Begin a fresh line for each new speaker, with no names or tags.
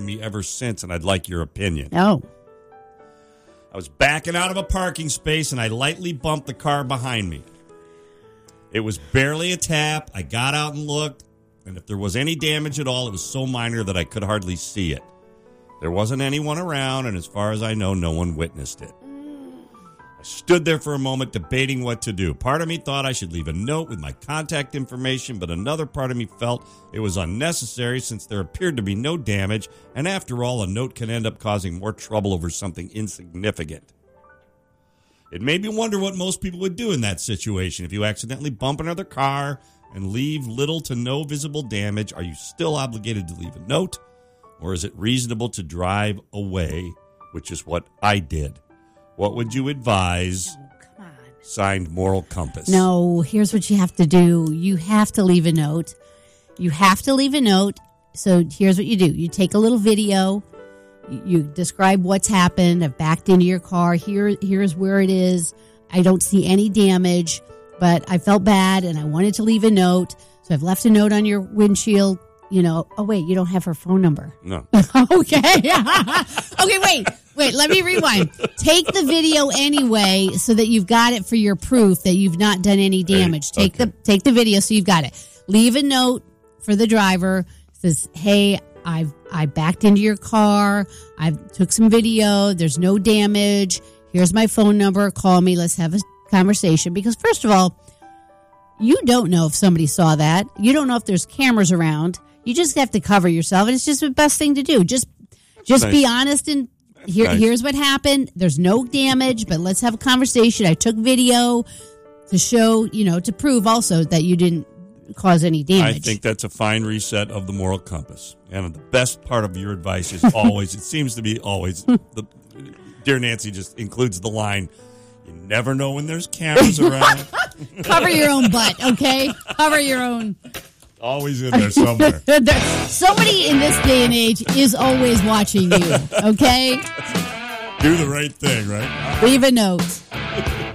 me ever since, and I'd like your opinion.
Oh.
I was backing out of a parking space, and I lightly bumped the car behind me. It was barely a tap. I got out and looked, and if there was any damage at all, it was so minor that I could hardly see it. There wasn't anyone around, and as far as I know, no one witnessed it. I stood there for a moment debating what to do. Part of me thought I should leave a note with my contact information, but another part of me felt it was unnecessary since there appeared to be no damage, and after all, a note can end up causing more trouble over something insignificant. It made me wonder what most people would do in that situation. If you accidentally bump another car and leave little to no visible damage, are you still obligated to leave a note? Or is it reasonable to drive away, which is what I did? What would you advise?
Oh, come on.
Signed, Moral Compass.
No, here's what you have to do. You have to leave a note. So here's what you do. You take a little video. You describe what's happened. I've backed into your car. Here's where it is. I don't see any damage, but I felt bad and I wanted to leave a note. So I've left a note on your windshield. Oh, wait, you don't have her phone number.
No.
Okay. Okay, wait, let me rewind. Take the video anyway so that you've got it for your proof that you've not done any damage. Take the video so you've got it. Leave a note for the driver. Says, hey, I backed into your car. I took some video. There's no damage. Here's my phone number. Call me. Let's have a conversation. Because first of all, you don't know if somebody saw that. You don't know if there's cameras around. You just have to cover yourself, and it's just the best thing to do. Just be honest, and here's what happened. There's no damage, but let's have a conversation. I took video to show, to prove also that you didn't cause any damage.
I think that's a fine reset of the Moral Compass. And the best part of your advice is always, it seems to be always, Dear Nancy just includes the line, you never know when there's cameras around.
Cover your own butt, okay? Cover your own.
Always in there somewhere.
Somebody in this day and age is always watching you, okay?
Do the right thing, right?
Leave a note.